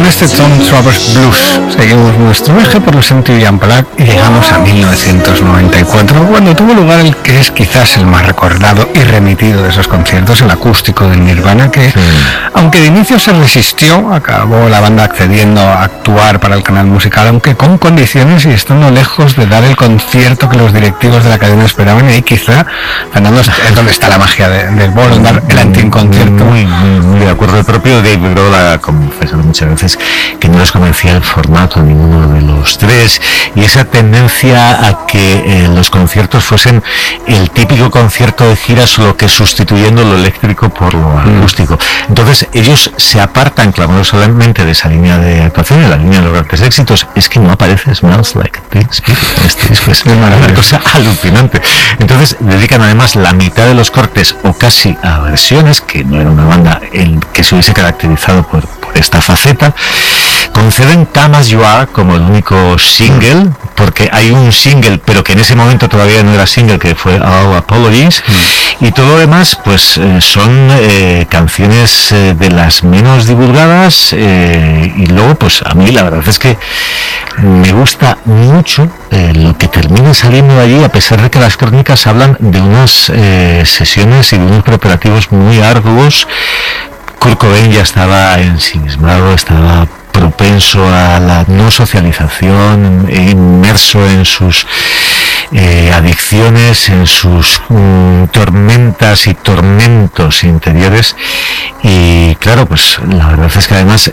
este Tom Travers Blues seguimos nuestro viaje por los MTV Unplugged y llegamos a 1994, cuando tuvo lugar el que es quizás el más recordado y remitido de esos conciertos, el acústico de Nirvana, que aunque de inicio se resistió, acabó la banda accediendo a actuar para el canal musical, aunque con condiciones y estando lejos de dar el concierto que los directivos de la cadena esperaban. Y ahí quizá, Fernando, es donde está la magia del bolo, dar el anticoncierto. Muy de acuerdo. El propio Dave Grohl ha confesado muchas veces que no les convencía el formato a ninguno de los tres, y esa tendencia a que los conciertos fuesen el típico concierto de gira, solo que sustituyendo lo eléctrico por lo acústico. Entonces ellos se apartan clamorosamente de esa línea de actuación, de la línea de los grandes éxitos. Es que no aparece Smells Like Teen Spirit en este disco, es una cosa alucinante. Entonces dedican además la mitad de los cortes o casi a versiones, que no era una banda que se hubiese caracterizado por esta faceta. Conceden Come As You Are como el único single, porque hay un single pero que en ese momento todavía no era single, que fue All Apologies, y todo lo demás pues son canciones de las menos divulgadas, y luego pues a mí la verdad es que me gusta mucho lo que termina saliendo de allí, a pesar de que las crónicas hablan de unas sesiones y de unos preparativos muy arduos. Kurt Cobain ya estaba ensimismado, estaba propenso a la no socialización, inmerso en sus adicciones, en sus tormentas y tormentos interiores. Y claro, pues la verdad es que además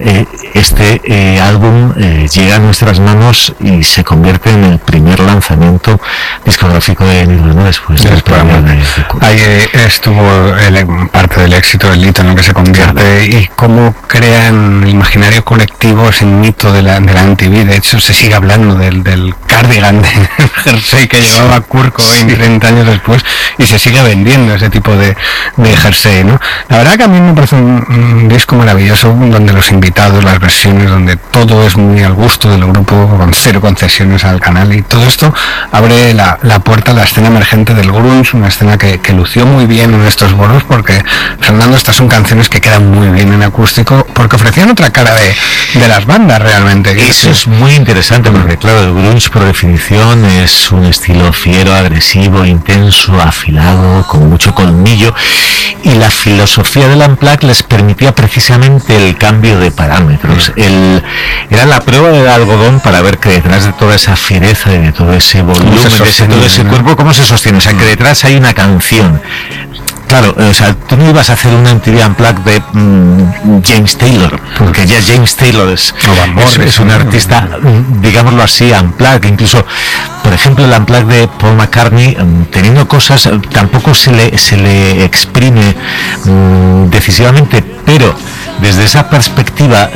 este álbum llega a nuestras manos y se convierte en el primer lanzamiento discográfico de Nirvana después del programa de ahí estuvo parte del éxito, el hito en el que se convierte, y cómo crea en el imaginario colectivo ese mito de la MTV. De hecho se sigue hablando del cardigan de jersey que llevaba Kurt Cobain 30 años después, y se sigue vendiendo ese tipo de jersey, ¿no? La verdad que a mí me parece un disco maravilloso, donde los invitados, las versiones, donde todo es muy al gusto del grupo, con cero concesiones al canal, y todo esto abre la puerta a la escena emergente del grunge, una escena que lució muy bien en estos bolos, porque, Fernando, estas son canciones que quedan muy bien en acústico, porque ofrecían otra cara de las bandas realmente. Eso es muy interesante, porque claro, el grunge por definición es un estilo fiero, agresivo, intenso, afilado, con mucho colmillo, y la filosofía del Unplugged les permitía precisamente el cambio de parámetros. Era la prueba del algodón para ver que detrás de toda esa fiereza y de todo ese volumen, de todo ese cuerpo, ¿cómo se sostiene? O sea, que detrás hay una canción. Claro, o sea, tú no ibas a hacer una MTV Unplugged de James Taylor, porque ya James Taylor es un artista, digámoslo así, Unplugged. Incluso, por ejemplo, el Unplugged de Paul McCartney, teniendo cosas, tampoco se le exprime decisivamente, pero desde esa perspectiva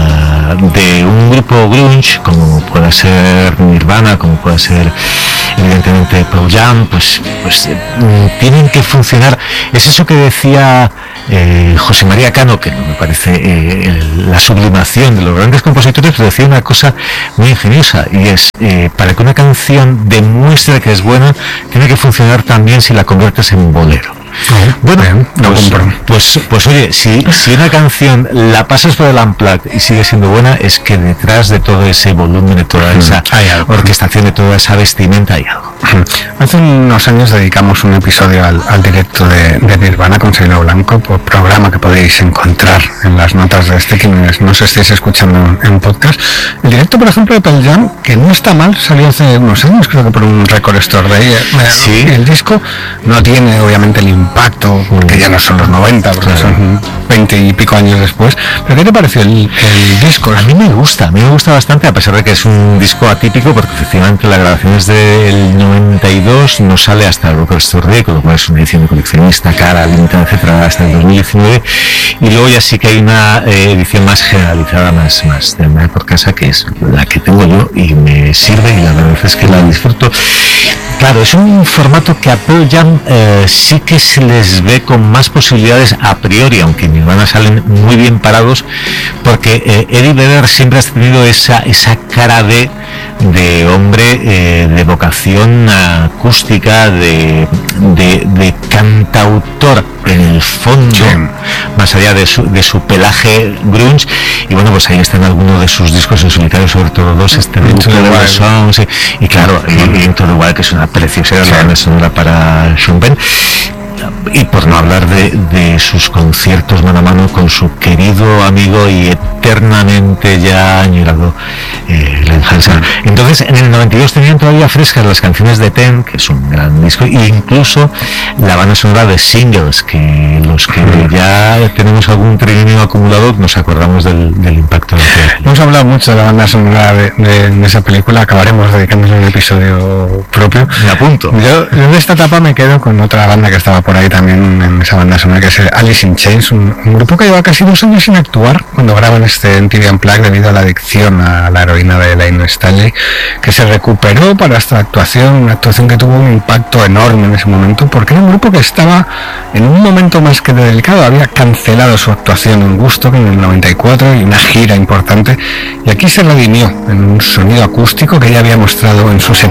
de un grupo grunge, como pueda ser Nirvana, como pueda ser evidentemente Pearl Jam, pues tienen que funcionar. Es eso que decía José María Cano, que me parece la sublimación de los grandes compositores, pero decía una cosa muy ingeniosa, y es para que una canción demuestre que es buena, tiene que funcionar también si la conviertes en bolero. Bueno, pues oye, si una canción la pasas por el Unplugged y sigue siendo buena, es que detrás de todo ese volumen, de toda esa orquestación, de toda esa vestimenta, hay algo. Hace unos años dedicamos un episodio al directo de Nirvana con Sello Blanco, por programa que podéis encontrar en las notas de este, quienes no os estéis escuchando en podcast. El directo, por ejemplo, de Pearl Jam, que no está mal, salió hace unos años, creo que por un Record Store Day. Sí. El disco no tiene obviamente el impacto, porque ya no son los 90, porque son 20 y pico años después. ¿Pero qué te pareció el disco? A mí me gusta bastante, a pesar de que es un disco atípico, porque efectivamente la grabación es del 92, no sale hasta el Record Store Day, con lo cual es una edición de coleccionista, cara, limitada, etcétera, hasta el 2019, y luego ya sí que hay una edición más generalizada, más de andar por casa, que es la que tengo yo y me sirve, y la verdad es que la disfruto. Claro, es un formato que a Pearl Jam sí que se les ve con más posibilidades a priori, aunque Nirvana salen muy bien parados, porque Eddie Vedder siempre ha tenido esa cara de hombre de vocación acústica, de de cantautor en el fondo, sí, más allá de su pelaje grunge. Y bueno, pues ahí están algunos de sus discos en solitario, sobre todo dos, de Songs, y claro, Into the Wild, que es una preciosidad, sí, la banda sonora para Sean Penn. Y por no hablar de sus conciertos mano a mano con su querido amigo y eternamente ya añorado Glenn Hansard. Entonces, en el 92 tenían todavía frescas las canciones de Ten, que es un gran disco, e incluso la banda sonora de Singles, que los que ya tenemos algún trienio acumulado nos acordamos del impacto de la película. Hemos hablado mucho de la banda sonora de esa película, acabaremos dedicándole un episodio propio. Me apunto. Yo en esta etapa me quedo con otra banda que estaba por ahí también en esa banda sonora, que es Alice in Chains, un grupo que lleva casi 2 años sin actuar cuando graban este MTV Unplugged debido a la adicción a la heroína de Lane Staley, que se recuperó para esta actuación, una actuación que tuvo un impacto enorme en ese momento, porque era un grupo que estaba en un momento más que delicado, había cancelado su actuación en Woodstock en el 94 y una gira importante, y aquí se redimió en un sonido acústico que ya había mostrado en sus